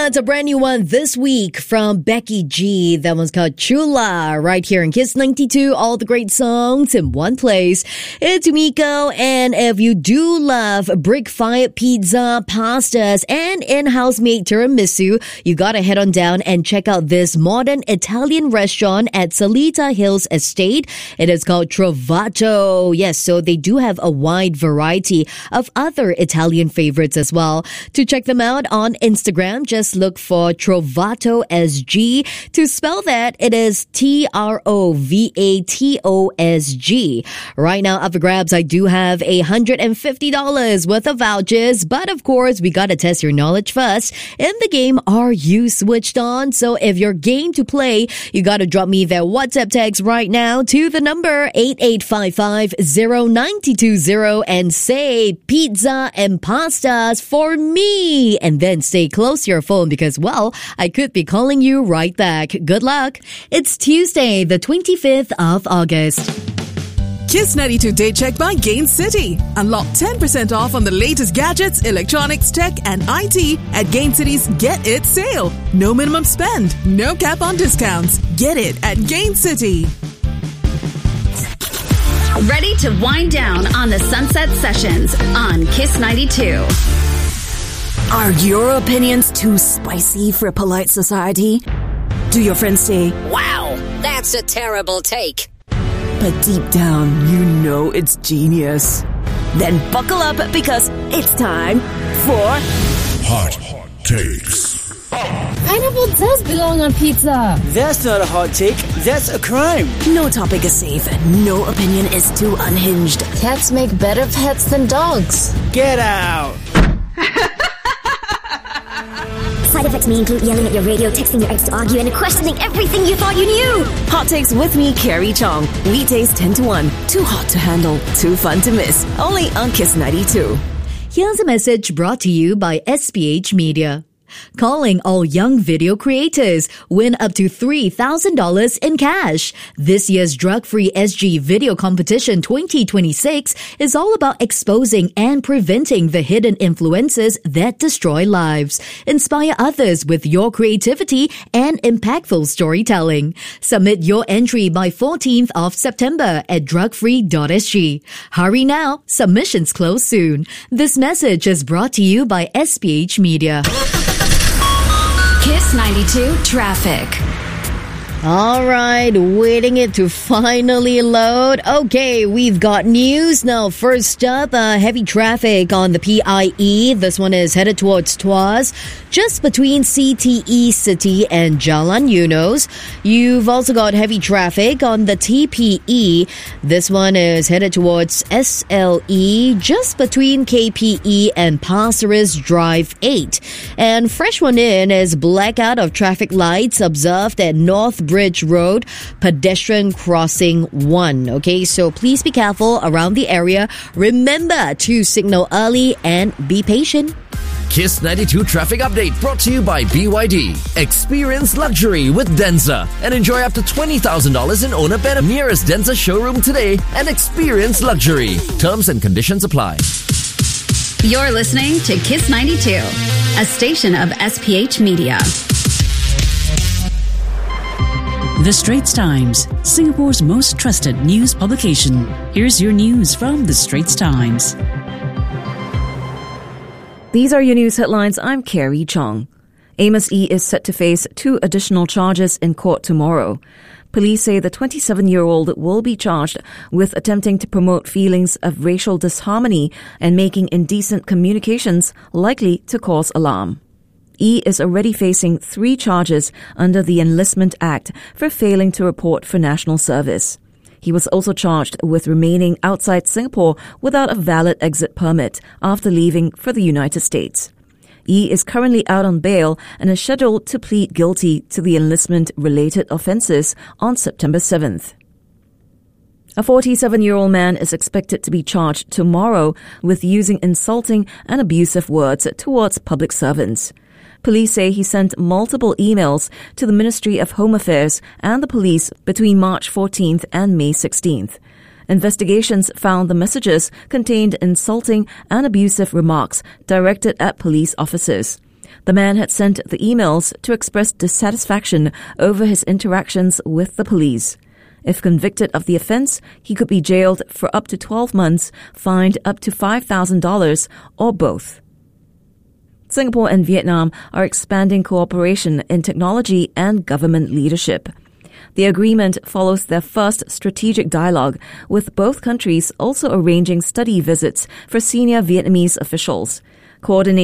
That's a brand new one this week from Becky G. That one's called Chula, right here in Kiss 92. All the great songs in one place. It's Umiko, and if you do love brick-fired pizza, pastas, and in-house made tiramisu, you gotta head on down and check out this modern Italian restaurant at Salita Hills Estate. It is called Trovato. Yes, so they do have a wide variety of other Italian favorites as well. To check them out on Instagram, just look for Trovato SG. To spell that, it is TROVATOSG. Right now, up for grabs, I do have $150 worth of vouchers, but of course, we gotta test your knowledge first. In the game, are you switched on? So if you're game to play, you gotta drop me that WhatsApp text right now to the number 8855-0920 and say pizza and pastas for me. And then stay close to your phone because, well, I could be calling you right back. Good luck. It's Tuesday, the 25th of August. Kiss 92 Day Check by Gain City. Unlock 10% off on the latest gadgets, electronics, tech, and IT at Gain City's Get It sale. No minimum spend, no cap on discounts. Get it at Gain City. Ready to wind down on the Sunset Sessions on Kiss 92. Are your opinions too spicy for polite society? Do your friends say, "Wow, that's a terrible take"? but deep down you know it's genius? Then buckle up because it's time for Hot Takes. Pineapple does belong on pizza. That's not a hot take. That's a crime. No topic is safe. No opinion is too unhinged. Cats make better pets than dogs. Get out. Side effects may include yelling at your radio, texting your ex to argue, and questioning everything you thought you knew. Hot Takes with me, Carrie Chong. Weekdays 10 to 1. Too hot to handle. Too fun to miss. Only on Kiss 92. Here's a message brought to you by SPH Media. Calling all young video creators. Win up to $3,000 in cash. This year's Drug-Free SG Video Competition 2026 is all about exposing and preventing the hidden influences that destroy lives. Inspire others with your creativity and impactful storytelling. Submit your entry by 14th of September at drugfree.sg. Hurry now. Submissions close soon. This message is brought to you by SPH Media. Kiss 92 Traffic. All right, waiting it to finally load. Okay, we've got news now. First up, heavy traffic on the PIE. This one is headed towards Tuas, just between CTE City and Jalan Eunos. You've also got heavy traffic on the TPE. This one is headed towards SLE, just between KPE and Pasir Ris Drive 8. And fresh one in is blackout of traffic lights observed at North Bridge Road, pedestrian crossing 1. Okay, so please be careful around the area. Remember to signal early and be patient. Kiss 92 Traffic Update brought to you by BYD. Experience luxury with Denza and enjoy up to $20,000 in owner benefit. Nearest Denza showroom today and experience luxury. Terms and conditions apply. You're listening to Kiss 92, a station of SPH Media. The Straits Times, Singapore's most trusted news publication. Here's your news from The Straits Times. These are your news headlines. I'm Carrie Chong. Amos E. is set to face 2 additional charges in court tomorrow. Police say the 27-year-old will be charged with attempting to promote feelings of racial disharmony and making indecent communications likely to cause alarm. E is already facing 3 charges under the Enlistment Act for failing to report for national service. He was also charged with remaining outside Singapore without a valid exit permit after leaving for the United States. E is currently out on bail and is scheduled to plead guilty to the enlistment-related offences on September 7th. A 47-year-old man is expected to be charged tomorrow with using insulting and abusive words towards public servants. Police say he sent multiple emails to the Ministry of Home Affairs and the police between March 14th and May 16th. Investigations found the messages contained insulting and abusive remarks directed at police officers. The man had sent the emails to express dissatisfaction over his interactions with the police. If convicted of the offense, he could be jailed for up to 12 months, fined up to $5,000, or both. Singapore and Vietnam are expanding cooperation in technology and government leadership. The agreement follows their first strategic dialogue, with both countries also arranging study visits for senior Vietnamese officials. Coordinating